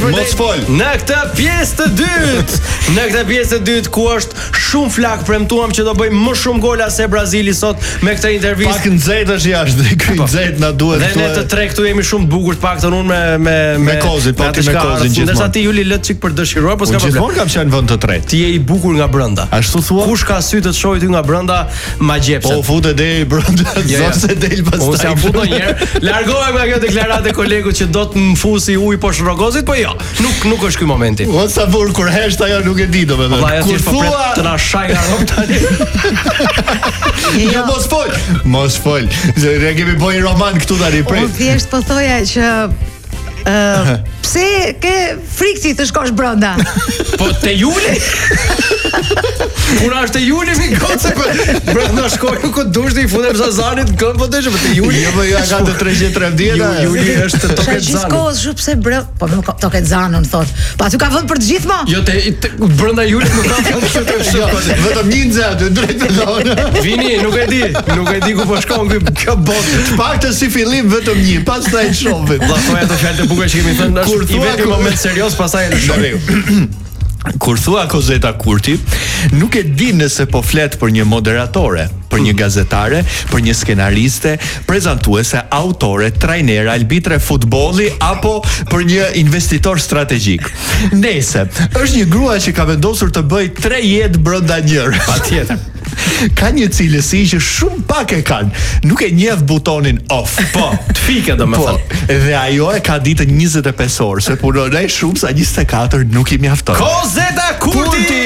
Mos fol. Në këtë pjesë të dytë, ku është shumë flak, premtuam që do bëjmë më shumë gola se Brazili sot me këtë intervistë. Pak nxehtë është jashtë, dhe ky nxehtë na duhet. Dhe ne të tre këtu jemi shumë të bukur, të paktën unë me kozin, po ti me kozin gjithmonë. Ndërsa ti Juli lë çik për dëshiruar, po s'ka problem. Gjithmonë kam qenë vend të tretë. Ti je i bukur nga brenda. Ashtu thua? Kush ka sy të shohë ty nga brenda, ma gjepset. Po futet deri brenda, zose del pastaj. Unë s'jam futur një herë. Largohem nga kjo deklaratë e kolegut që do të mfusi ujë poshtë rrogozit, po jo. Nuk është ky momenti. Mos sa vur kur hesht ajo nuk e di domethënë. Kur thua të na shaj nga rrob tani. Jo, mos fol. Ne kemi bërë roman këtu tani prej. Unë thjesht po thoja që pse ke frikë të shkosh brenda? Po te Juli? Puna është te Juli mi gocë. Brenda shkoj ku dush i futem Zazanit këmbë po desh, po te Juli. Jo, ja ka të 310. Juli është Toket Zan. Shikosh shumë pse po nuk Toket Zanun thot. Po aty ka vend për të gjithë mo? Jo te brenda Julit nuk ka vend për të gjithë. Vetëm një nxeh aty drejt të zonë. Vini, nuk e di ku po shkon kjo botë. Të paktën si fillim vetëm një, pastaj shohim. Vllai ato fjalë të bukura që kemi thënë është i vetmi moment serioz, pastaj e lëshoj. Kur thua Kozeta Kurti, nuk e di nëse po flet për një moderatore, për një gazetare, për një skenariste, prezantuese, autore, trajnere, arbitre futbolli apo për një investitor strategjik. Nëse është një grua që ka vendosur të bëjë 3 jetë brenda njëri, patjetër. Ka një cilësi që shumë pak e kanë. Nuk e njeh butonin off. Po, të fike domethënë. Dhe ajo e ka ditën 25 orë, se punon ai shumë sa 24 nuk i mjafton. Kozeta Kurti!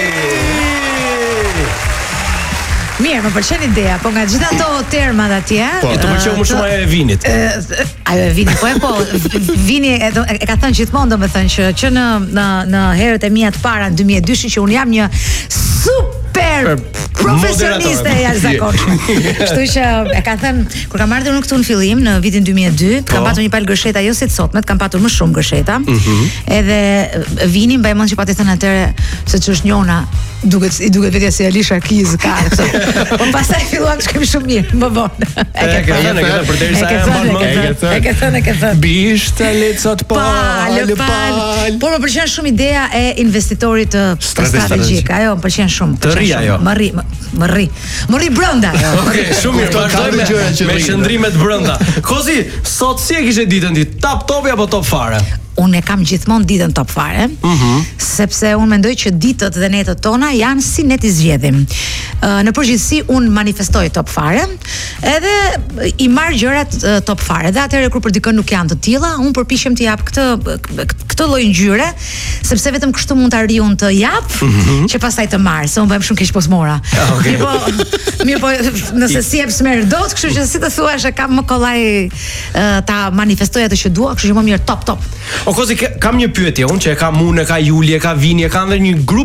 Mirë, më pëlqen ideja, po nga gjithë ato termat atje. Po, të pëlqeu më shumë ajo e vinit. Ajo e vinit, po. Vini e ka thënë gjithmonë domethënë që në herët e mia të para në 2002 që un jam një super profesioniste e jashtëzakonshme. Kështu që e ka thënë kur kam ardhur unë këtu në fillim në vitin 2002, kam patur një palë gërsheta jo si të sotmet, kam patur më shumë gërsheta. Edhe Vini mbaj mend që pati thënë atëre se ç'është njona duket vetja si Alisha Kiz ka. Po pastaj filluam të kemi shumë mirë, më vonë. E ke thënë. Bishte lecot pal. Por më pëlqen shumë ideja e investitorit strategjik. Ajo më pëlqen shumë. Të ri ajo. Më rri brenda. Okej, shumë mirë. Vazhdojmë me shëndrimet brenda. Kozi, sot si e kishe ditën ti? Top apo top fare? Unë e kam gjithmonë ditën top fare, sepse unë mendoj që ditët dhe netët tona janë si ne t'i zgjedhim. Në përgjithësi unë manifestoj top fare, edhe i marr gjërat top fare. Dhe atëherë kur për dikën nuk janë të tilla, unë përpiqem të jap këtë lloj ngjyre, sepse vetëm kështu mund ta riun të jap, që pastaj të marr, se unë bëjmë shumë keq posmora. Mirë po, nëse si jep smer dot, kështu që si të thuash, kam më kollaj ta manifestoj atë që dua, kështu që më mirë top. O Kozi, kam një pyetje, unë që e kam unë, e ka Juli, e ka Vini, e kam dhe një grup